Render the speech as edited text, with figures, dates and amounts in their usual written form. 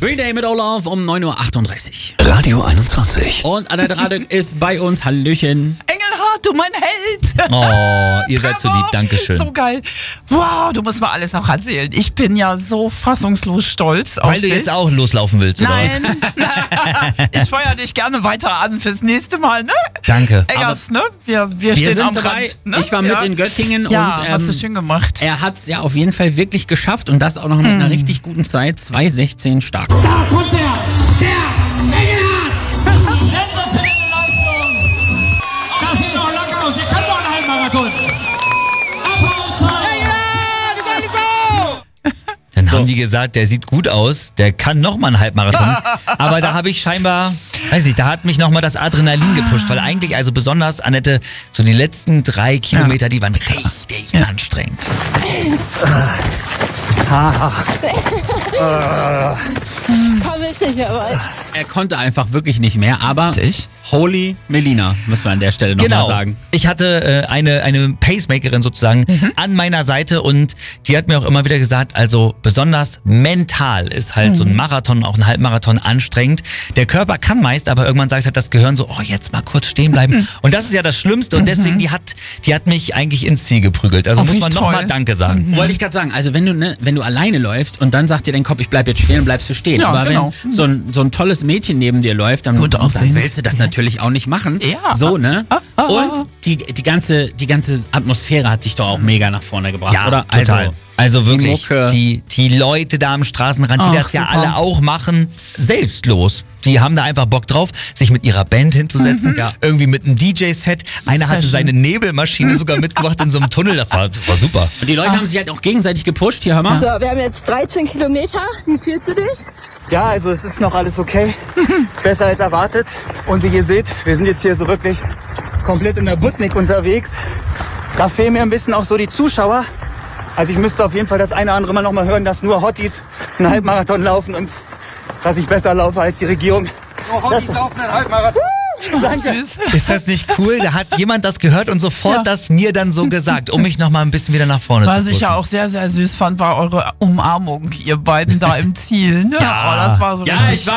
Green Day mit Olaf um 9:38 Uhr. Radio 21. Und Annette Radek ist bei uns. Hallöchen. Engelhardt, du mein Held. Oh, ihr seid so lieb, dankeschön. So geil. Wow, du musst mir alles noch erzählen. Ich bin ja so fassungslos stolz auf dich. Weil du jetzt auch loslaufen willst, oder was? Nein, ich feuer dich gerne weiter an fürs nächste Mal, ne? Danke. Engers, ne? Wir Wir stehen sind am dabei. Rand, ne? Ich war mit in Göttingen ja, und hast du schön gemacht. er hat es ja auf jeden Fall wirklich geschafft und das auch noch mit einer richtig guten Zeit. 2:16 stark. Da kommt der Engelhardt! Sensationelle Leistung! Das sieht doch locker aus, wir können doch einen Halbmarathon! Dann haben die gesagt, der sieht gut aus, der kann nochmal einen Halbmarathon. Aber da habe ich scheinbar, weiß nicht, da hat mich nochmal das Adrenalin gepusht. Weil eigentlich, also besonders, Annette, so die letzten 3 Kilometer, die waren richtig anstrengend. Komm ich nicht mehr weit. Er konnte einfach wirklich nicht mehr, aber Richtig. Holy Melina, müssen wir an der Stelle nochmal sagen. Ich hatte eine Pacemakerin sozusagen an meiner Seite und die hat mir auch immer wieder gesagt, also besonders mental ist halt so ein Marathon, auch ein Halbmarathon anstrengend. Der Körper kann meist, aber irgendwann sagt halt das Gehirn so, oh, jetzt mal kurz stehen bleiben. Und das ist ja das Schlimmste und deswegen, die hat mich eigentlich ins Ziel geprügelt. Also Oh, muss wie man toll. nochmal Danke sagen. Wollte ich gerade sagen, also wenn du alleine läufst und dann sagt dir dein Kopf, ich bleib jetzt stehen, bleibst du stehen. Ja, aber genau. wenn so ein tolles Mädchen neben dir läuft, dann Gut aussehen. willst du das natürlich auch nicht machen. Ja. So, ne? Und die ganze Atmosphäre hat dich doch auch mega nach vorne gebracht, Ja, oder? total. Also wirklich, Mucke. die Leute da am Straßenrand, die Ach, das ja super. alle auch machen, selbstlos. Die haben da einfach Bock drauf, sich mit ihrer Band hinzusetzen, irgendwie mit einem DJ-Set. Einer hatte schön. seine Nebelmaschine sogar mitgebracht in so einem Tunnel, das war super. Und die Leute haben sich halt auch gegenseitig gepusht. Hier, hör mal. So, wir haben jetzt 13 Kilometer. Wie fühlst du dich? Ja, also es ist noch alles okay. Besser als erwartet. Und wie ihr seht, wir sind jetzt hier so wirklich komplett in der Butnik unterwegs. Da fehlen mir ein bisschen auch so die Zuschauer. Also ich müsste auf jeden Fall das eine oder andere Mal noch mal hören, dass nur Hotties einen Halbmarathon laufen und dass ich besser laufe als die Regierung. Nur Hotties laufen einen Halbmarathon. Süß. Ist das nicht cool? Da hat jemand das gehört und sofort das mir dann so gesagt, um mich noch mal ein bisschen wieder nach vorne Was zu ich pushen. ja auch sehr, sehr süß fand, war eure Umarmung, ihr beiden da im Ziel. Ne? Ja. Oh, das war so Ja, richtig ich war